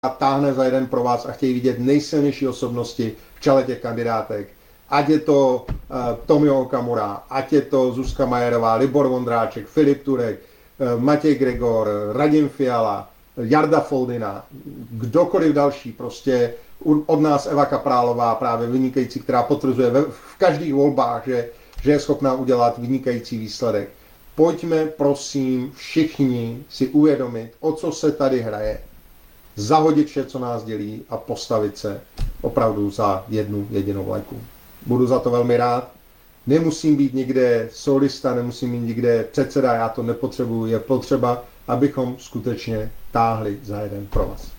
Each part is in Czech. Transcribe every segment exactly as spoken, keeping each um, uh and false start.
táhne za jeden pro vás a chtějí vidět nejsilnější osobnosti v čele těch kandidátek. Ať je to uh, Tomio Okamura, ať je to Zuzka Majerová, Libor Vondráček, Filip Turek, uh, Matěj Gregor, Radim Fiala, Jarda Foldina, kdokoliv další, prostě od nás Eva Kaprálová, právě vynikající, která potvrzuje ve, v každých volbách, že, že je schopná udělat vynikající výsledek. Pojďme, prosím, všichni si uvědomit, o co se tady hraje. Zahodit vše, co nás dělí a postavit se opravdu za jednu jedinou vlajku. Budu za to velmi rád. Nemusím být nikde solista, nemusím být nikde předseda, já to nepotřebuji. Je potřeba, abychom skutečně táhli za jeden provaz.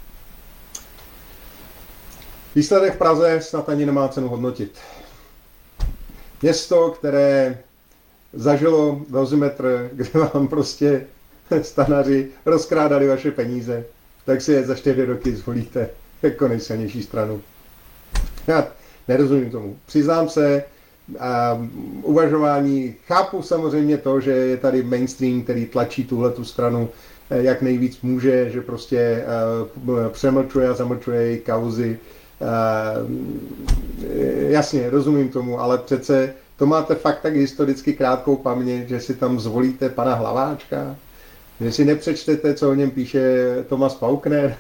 Výsledek v Praze snad ani nemá cenu hodnotit. Město, které zažilo dozimetr, kde vám prostě stanaři rozkrádali vaše peníze, tak si je za čtyři roky zvolíte jako nejsilnější stranu. Já nerozumím tomu. Přiznám se, uh, uvažování, chápu samozřejmě to, že je tady mainstream, který tlačí tuhletu stranu, jak nejvíc může, že prostě uh, přemlčuje a zamlčuje její kauzy. Uh, jasně, rozumím tomu, ale přece to máte fakt tak historicky krátkou paměť, že si tam zvolíte pana Hlaváčka, že si nepřečtete, co o něm píše Thomas Paukner.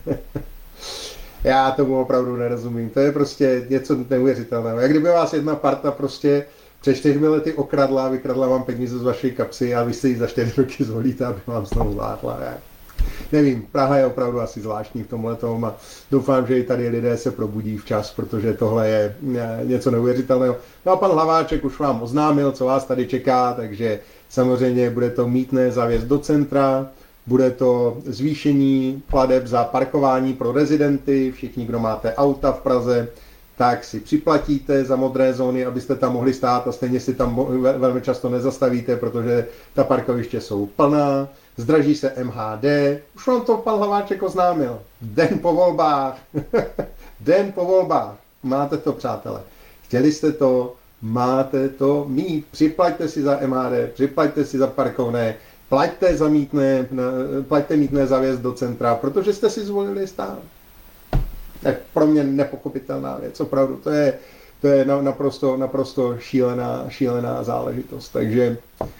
Já tomu opravdu nerozumím. To je prostě něco neuvěřitelného. Jak kdyby vás jedna parta prostě před čtyřmi lety okradla, vykradla vám peníze z vaší kapsy a vy si ji za čtyři roky zvolíte, aby vám znovu zvládla. Já nevím, Praha je opravdu asi zvláštní v tomhle tomu a doufám, že i tady lidé se probudí včas, protože tohle je něco neuvěřitelného. No a pan Hlaváček už vám oznámil, co vás tady čeká, takže samozřejmě bude to mýtné závěst do centra, bude to zvýšení plateb za parkování pro rezidenty, všichni, kdo máte auta v Praze, tak si připlatíte za modré zóny, abyste tam mohli stát a stejně si tam velmi často nezastavíte, protože ta parkoviště jsou plná. Zdraží se M H D, už vám to pan Hlaváček oznámil. Den po volbách, den po volbách, máte to, přátelé. Chtěli jste to, máte to mít. Připlaťte si za M H D, připlaťte si za parkovné, plaťte za mýtné, plaťte mýtné za vjezd do centra, protože jste si zvolili stát. Tak pro mě nepochopitelná věc, opravdu, to je, to je naprosto, naprosto šílená, šílená záležitost. Takže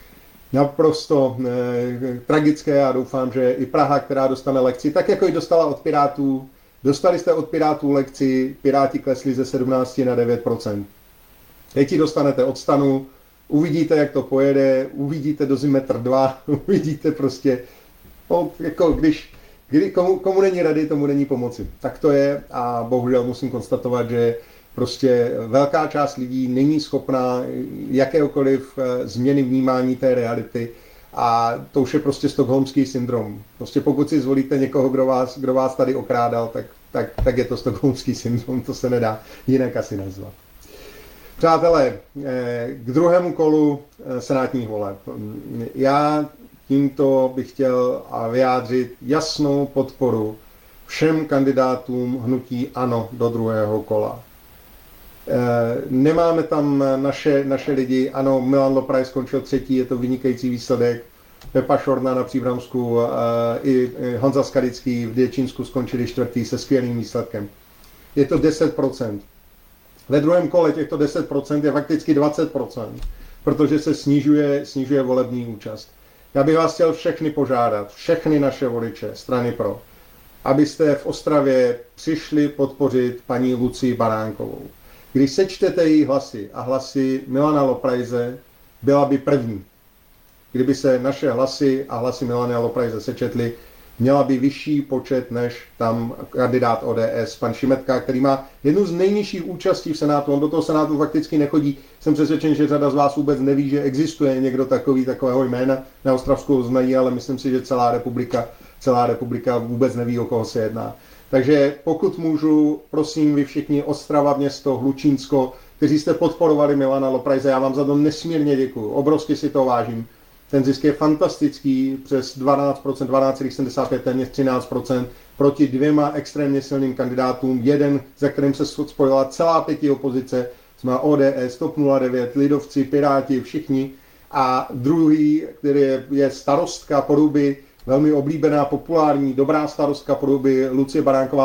naprosto eh, tragické a doufám, že i Praha, která dostane lekci, tak jako ji dostala od Pirátů, dostali jste od Pirátů lekci, Piráti klesli ze sedmnáct na devět procent. Teď ji dostanete od STANu, uvidíte, jak to pojede, uvidíte dozimetr dva, uvidíte prostě, no, jako když, kdy, komu, komu není rady, tomu není pomoci. Tak to je a bohužel musím konstatovat, že prostě velká část lidí není schopná jakéhokoliv změny vnímání té reality a to už je prostě stockholmský syndrom. Prostě pokud si zvolíte někoho, kdo vás, kdo vás tady okrádal, tak, tak, tak je to stockholmský syndrom, to se nedá jinak asi nazvat. Přátelé, k druhému kolu senátních voleb. Já tímto bych chtěl vyjádřit jasnou podporu všem kandidátům hnutí ANO do druhého kola. Nemáme tam naše, naše lidi, ano, Milan Lopraj skončil třetí, je to vynikající výsledek, Pepa Šorna na Příbramsku i Honza Skalický v Děčínsku skončili čtvrtý se skvělým výsledkem. Je to deset procent. Ve druhém kole těchto deset procent je fakticky dvacet procent, protože se snižuje, snižuje volební účast. Já bych vás chtěl všechny požádat, všechny naše voliče, strany pro, abyste v Ostravě přišli podpořit paní Lucii Baránkovou. Když sečtete její hlasy a hlasy Milana Loprajze, byla by první. Kdyby se naše hlasy a hlasy Milana Loprajze sečetly, měla by vyšší počet než tam kandidát O D S, pan Šimetka, který má jednu z nejnižších účastí v Senátu. On do toho Senátu fakticky nechodí. Jsem přesvědčen, že řada z vás vůbec neví, že existuje někdo takový, takového jména. Na Ostravsku znají, ale myslím si, že celá republika, celá republika vůbec neví, o koho se jedná. Takže pokud můžu, prosím vy všichni, Ostrava, město, Hlučínsko, kteří jste podporovali Milana Loprajze, já vám za to nesmírně děkuju, obrovsky si to vážím. Ten zisk je fantastický, přes dvanáct procent, dvanáct celá sedmdesát pět, téměř třináct procent proti dvěma extrémně silným kandidátům. Jeden, za kterým se spojila celá pěti opozice, jsme O D S, TOP nula devět, Lidovci, Piráti, všichni. A druhý, který je, je starostka Poruby, velmi oblíbená, populární, dobrá starostka podoby Lucie Baránková